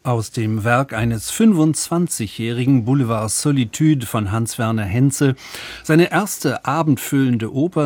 Aus dem Werk eines 25-jährigen Boulevard Solitude von Hans-Werner Henze, seine erste abendfüllende Oper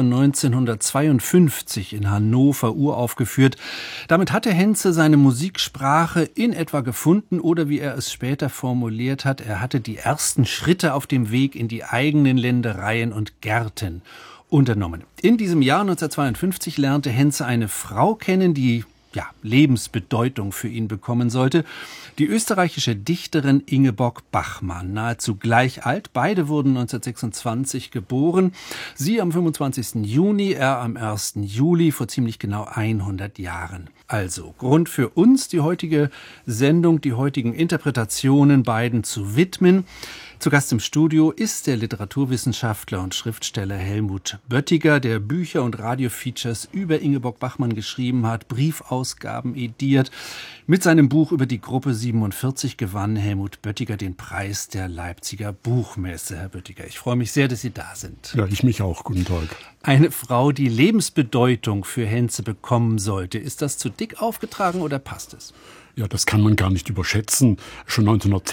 1952 in Hannover uraufgeführt. Damit hatte Henze seine Musiksprache in etwa gefunden oder wie er es später formuliert hat, er hatte die ersten Schritte auf dem Weg in die eigenen Ländereien und Gärten unternommen. In diesem Jahr 1952 lernte Henze eine Frau kennen, die Lebensbedeutung für ihn bekommen sollte. Die österreichische Dichterin Ingeborg Bachmann, nahezu gleich alt. Beide wurden 1926 geboren. Sie am 25. Juni, er am 1. Juli, vor ziemlich genau 100 Jahren. Also Grund für uns, die heutige Sendung, die heutigen Interpretationen beiden zu widmen. Zu Gast im Studio ist der Literaturwissenschaftler und Schriftsteller Helmut Böttiger, der Bücher und Radiofeatures über Ingeborg Bachmann geschrieben hat, Briefausgaben ediert. Mit seinem Buch über die Gruppe 47 gewann Helmut Böttiger den Preis der Leipziger Buchmesse. Herr Böttiger, ich freue mich sehr, dass Sie da sind. Ja, ich mich auch. Guten Tag. Eine Frau, die Lebensbedeutung für Henze bekommen sollte. Ist das zu dick aufgetragen oder passt es? Ja, das kann man gar nicht überschätzen. Schon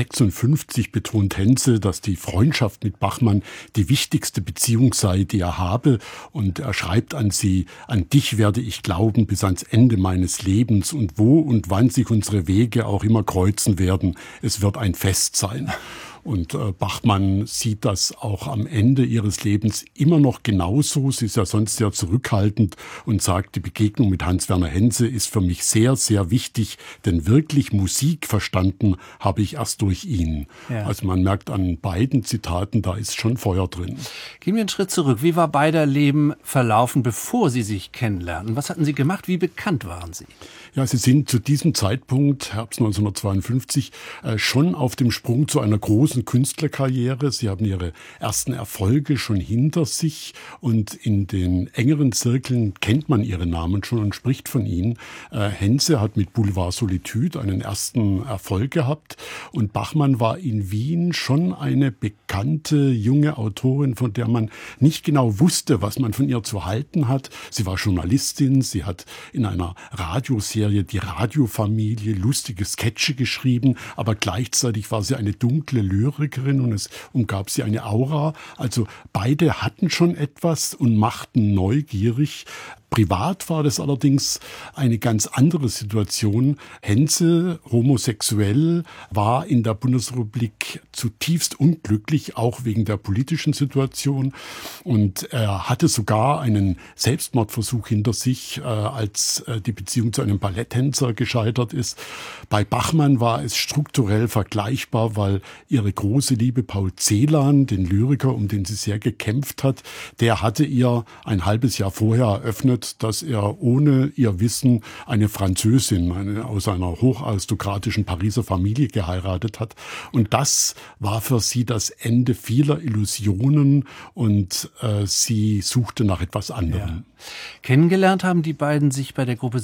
1956 betont Henze, dass die Freundschaft mit Bachmann die wichtigste Beziehung sei, die er habe. Und er schreibt an sie: An dich werde ich glauben bis ans Ende meines Lebens. Und wo und wann sich unsere Wege auch immer kreuzen werden, es wird ein Fest sein. Und Bachmann sieht das auch am Ende ihres Lebens immer noch genauso. Sie ist ja sonst sehr zurückhaltend und sagt, die Begegnung mit Hans-Werner Henze ist für mich sehr, sehr wichtig, denn wirklich Musik verstanden habe ich erst durch ihn. Ja. Also man merkt an beiden Zitaten, da ist schon Feuer drin. Gehen wir einen Schritt zurück. Wie war beider Leben verlaufen, bevor Sie sich kennenlernten? Was hatten Sie gemacht? Wie bekannt waren Sie? Ja, Sie sind zu diesem Zeitpunkt, Herbst 1952, schon auf dem Sprung zu einer großen Künstlerkarriere. Sie haben Ihre ersten Erfolge schon hinter sich und in den engeren Zirkeln kennt man Ihre Namen schon und spricht von ihnen. Henze hat mit Boulevard Solitude einen ersten Erfolg gehabt und Bachmann war in Wien schon eine bekannte junge Autorin, von der man nicht genau wusste, was man von ihr zu halten hat. Sie war Journalistin, sie hat in einer Radioserie Die Radiofamilie lustige Sketche geschrieben, aber gleichzeitig war sie eine dunkle Lyrikerin und es umgab sie eine Aura. Also beide hatten schon etwas und machten neugierig. Privat war das allerdings eine ganz andere Situation. Henze, homosexuell, war in der Bundesrepublik zutiefst unglücklich, auch wegen der politischen Situation. Und er hatte sogar einen Selbstmordversuch hinter sich, als die Beziehung zu einem Balletttänzer gescheitert ist. Bei Bachmann war es strukturell vergleichbar, weil ihre große Liebe Paul Celan, den Lyriker, um den sie sehr gekämpft hat, der hatte ihr ein halbes Jahr vorher eröffnet, dass er ohne ihr Wissen eine Französin, aus einer hocharistokratischen Pariser Familie geheiratet hat. Und das war für sie das Ende vieler Illusionen und sie suchte nach etwas anderem. Ja. Kennengelernt haben die beiden sich bei der Gruppe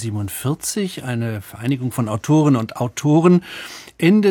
47, eine Vereinigung von Autorinnen und Autoren. Ende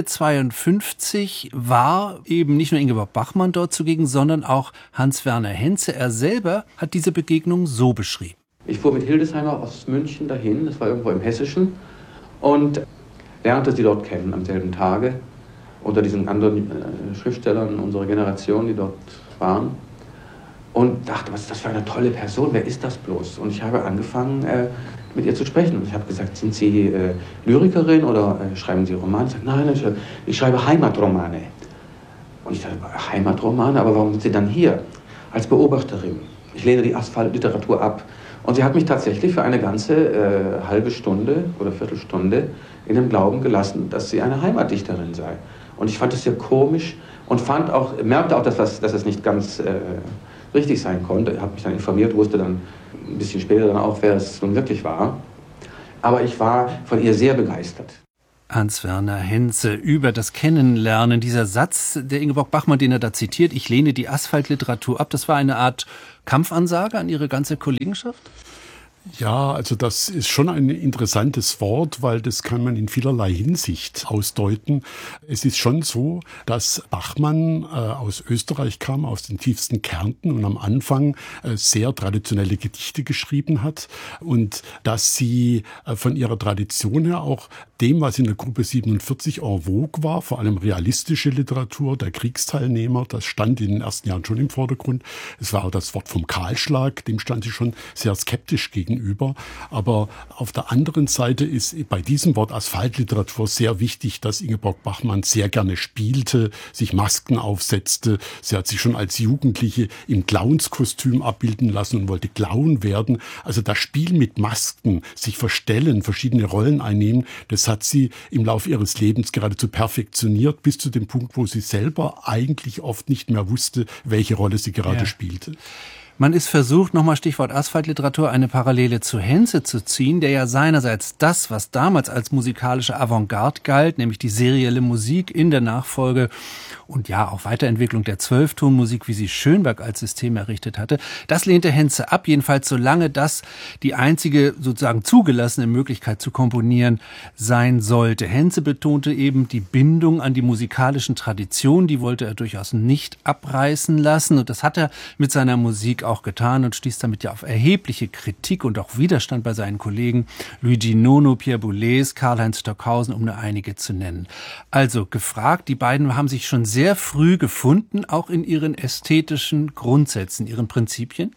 52 war eben nicht nur Ingeborg Bachmann dort zugegen, sondern auch Hans-Werner Henze. Er selber hat diese Begegnung so beschrieben. Ich fuhr mit Hildesheimer aus München dahin, das war irgendwo im Hessischen, und lernte sie dort kennen am selben Tage, unter diesen anderen Schriftstellern unserer Generation, die dort waren. Und dachte, was ist das für eine tolle Person, wer ist das bloß? Und ich habe angefangen, mit ihr zu sprechen. Und ich habe gesagt, sind Sie Lyrikerin oder schreiben Sie Romane? Sie sagt, nein, ich schreibe Heimatromane. Und ich dachte, Heimatromane, aber warum sind Sie dann hier? Als Beobachterin. Ich lehne die Asphaltliteratur ab. Und sie hat mich tatsächlich für eine ganze halbe Stunde oder Viertelstunde in dem Glauben gelassen, dass sie eine Heimatdichterin sei. Und ich fand es sehr komisch und merkte auch, dass es nicht ganz richtig sein konnte. Ich habe mich dann informiert, wusste dann ein bisschen später dann auch, wer es nun wirklich war. Aber ich war von ihr sehr begeistert. Hans-Werner Henze über das Kennenlernen. Dieser Satz der Ingeborg Bachmann, den er da zitiert, ich lehne die Asphaltliteratur ab, das war eine Art Kampfansage an ihre ganze Kollegenschaft? Ja, also das ist schon ein interessantes Wort, weil das kann man in vielerlei Hinsicht ausdeuten. Es ist schon so, dass Bachmann aus Österreich kam, aus den tiefsten Kärnten und am Anfang sehr traditionelle Gedichte geschrieben hat und dass sie von ihrer Tradition her auch dem, was in der Gruppe 47 en vogue war, vor allem realistische Literatur, der Kriegsteilnehmer, das stand in den ersten Jahren schon im Vordergrund. Es war auch das Wort vom Kahlschlag, dem stand sie schon sehr skeptisch gegenüber. Aber auf der anderen Seite ist bei diesem Wort Asphaltliteratur sehr wichtig, dass Ingeborg Bachmann sehr gerne spielte, sich Masken aufsetzte. Sie hat sich schon als Jugendliche im Clownskostüm abbilden lassen und wollte Clown werden. Also das Spiel mit Masken, sich verstellen, verschiedene Rollen einnehmen, das hat sie im Laufe ihres Lebens geradezu perfektioniert, bis zu dem Punkt, wo sie selber eigentlich oft nicht mehr wusste, welche Rolle sie gerade spielte. Man ist versucht, nochmal Stichwort Asphaltliteratur, eine Parallele zu Henze zu ziehen, der ja seinerseits das, was damals als musikalische Avantgarde galt, nämlich die serielle Musik in der Nachfolge und ja auch Weiterentwicklung der Zwölftonmusik, wie sie Schönberg als System errichtet hatte, das lehnte Henze ab, jedenfalls solange das die einzige sozusagen zugelassene Möglichkeit zu komponieren sein sollte. Henze betonte eben die Bindung an die musikalischen Traditionen, die wollte er durchaus nicht abreißen lassen und das hat er mit seiner Musik auch getan und stieß damit ja auf erhebliche Kritik und auch Widerstand bei seinen Kollegen Luigi Nono, Pierre Boulez, Karl-Heinz Stockhausen, um nur einige zu nennen. Also gefragt, die beiden haben sich schon sehr früh gefunden, auch in ihren ästhetischen Grundsätzen, ihren Prinzipien?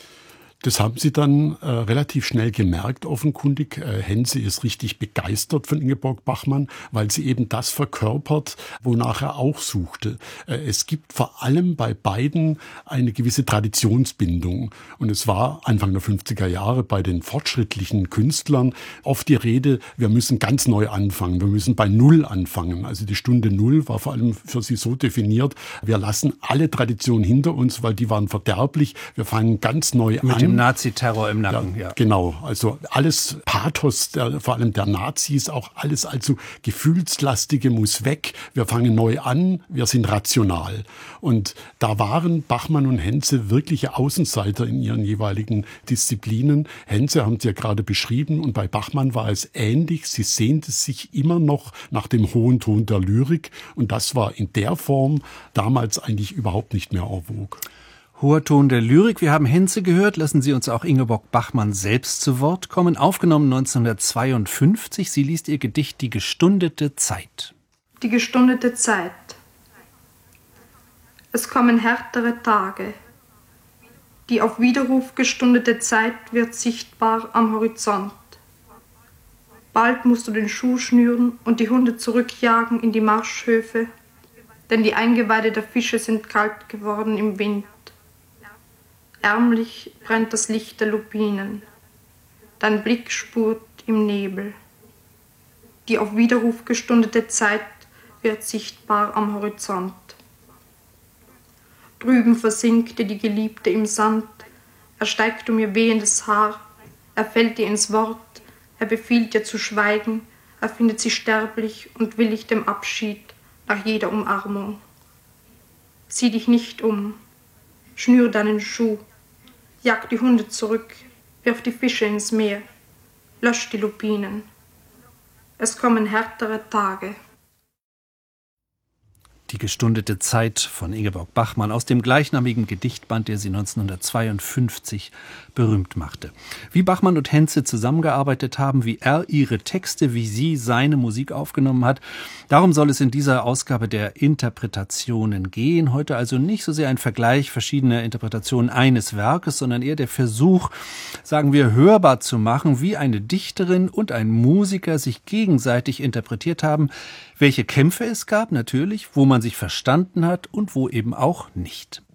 Das haben sie dann relativ schnell gemerkt, offenkundig. Henze ist richtig begeistert von Ingeborg Bachmann, weil sie eben das verkörpert, wonach er auch suchte. Es gibt vor allem bei beiden eine gewisse Traditionsbindung. Und es war Anfang der 50er Jahre bei den fortschrittlichen Künstlern oft die Rede, wir müssen ganz neu anfangen, wir müssen bei Null anfangen. Also die Stunde Null war vor allem für sie so definiert, wir lassen alle Traditionen hinter uns, weil die waren verderblich, wir fangen ganz neu an. Im Nazi-Terror im Nacken, ja. Genau, also alles Pathos, vor allem der Nazis, auch alles also Gefühlslastige muss weg. Wir fangen neu an, wir sind rational. Und da waren Bachmann und Henze wirkliche Außenseiter in ihren jeweiligen Disziplinen. Henze haben Sie ja gerade beschrieben und bei Bachmann war es ähnlich. Sie sehnte sich immer noch nach dem hohen Ton der Lyrik und das war in der Form damals eigentlich überhaupt nicht mehr en vogue. Hoher Ton der Lyrik. Wir haben Henze gehört. Lassen Sie uns auch Ingeborg Bachmann selbst zu Wort kommen. Aufgenommen 1952. Sie liest ihr Gedicht Die gestundete Zeit. Die gestundete Zeit. Es kommen härtere Tage. Die auf Widerruf gestundete Zeit wird sichtbar am Horizont. Bald musst du den Schuh schnüren und die Hunde zurückjagen in die Marschhöfe, denn die Eingeweide der Fische sind kalt geworden im Wind. Ärmlich brennt das Licht der Lupinen. Dein Blick spurt im Nebel. Die auf Widerruf gestundete Zeit wird sichtbar am Horizont. Drüben versinkte die Geliebte im Sand. Er steigt um ihr wehendes Haar. Er fällt ihr ins Wort. Er befiehlt ihr zu schweigen. Er findet sie sterblich und willig dem Abschied nach jeder Umarmung. Sieh dich nicht um. Schnür deinen Schuh. Jag die Hunde zurück, wirf die Fische ins Meer, lösch die Lupinen. Es kommen härtere Tage. Die gestundete Zeit von Ingeborg Bachmann aus dem gleichnamigen Gedichtband, der sie 1952 berühmt machte. Wie Bachmann und Henze zusammengearbeitet haben, wie er ihre Texte, wie sie seine Musik aufgenommen hat, darum soll es in dieser Ausgabe der Interpretationen gehen. Heute also nicht so sehr ein Vergleich verschiedener Interpretationen eines Werkes, sondern eher der Versuch, sagen wir, hörbar zu machen, wie eine Dichterin und ein Musiker sich gegenseitig interpretiert haben, welche Kämpfe es gab, natürlich, wo man sich verstanden hat und wo eben auch nicht.